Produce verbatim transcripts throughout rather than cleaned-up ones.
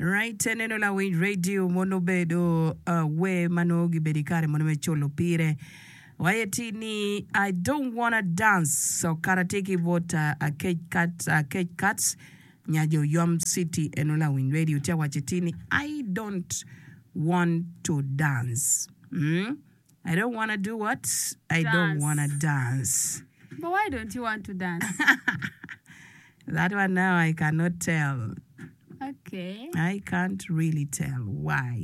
Right, neno la Win Radio monobedo uh, we manogi bedikare monomecholo pire. Wayetini, I don't wanna dance. So karateki vota a cage cut a cage cuts nyajo Yom City enola Win Radio tia wachetini. I don't want to dance. Hmm? I don't wanna do what? I Dance. don't wanna dance. But why don't you want to dance? That one now I cannot tell. Okay. I can't really tell why.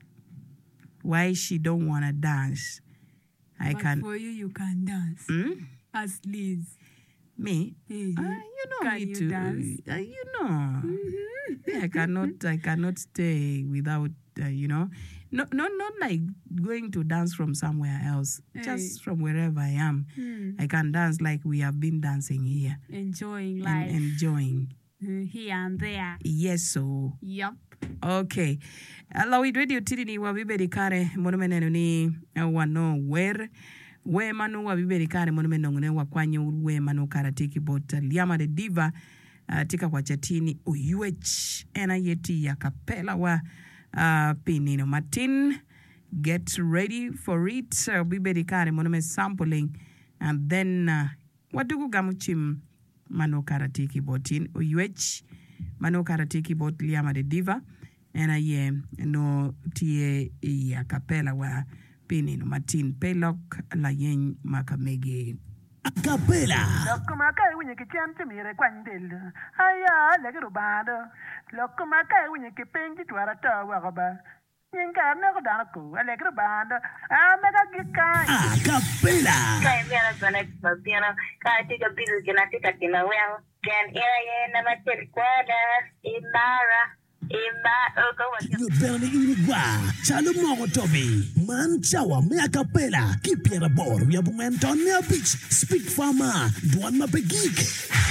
Why she don't want to dance. I But can. for you, you can dance. Hmm? As Liz. Me? Mhm. Uh, you know Can me you too. dance? Uh, you know. Mm-hmm. I cannot. I cannot stay without. Uh, you know. No, no, not like going to dance from somewhere else. Hey. Just from wherever I am, Hmm. I can dance like we have been dancing here Enjoying and life. enjoying. Uh, here and there. Yes, so. Yup. Okay. Allah we radio tiri ni wabiberi kare monumeneno ni wano wer we manu wabiberi kare monumeno ngune wakwanyo we manu karatiki bota liama de diva uh, tika kwa chatini uyuech ena yeti ya kapela wa uh, Pinino Martin. Get ready for it. Uh, biberi kare monumen sampling and then uh, wadugu gamuchim manu karatiki botin uyuech manu karatiki bot liama de diva ena ye no tie ya kapela wa Pinino Martin Pelok la yen makamege Capella. Lokumaka when you can to me a quandil. Aya, like a band. Lokumaka when you can paint it to a tower. You can never done a cool, a like a band. I'll make a good kind. A capella. Kai mera sana piano kai tika bizu kina tika tina well can area na matel kwada imara ima oko wa You better Uruguay. Chalo Mogo Toby. Man Chawa, me a capella. Keep your board. We have went on near beach. Speak farmer. Duan Mapegik.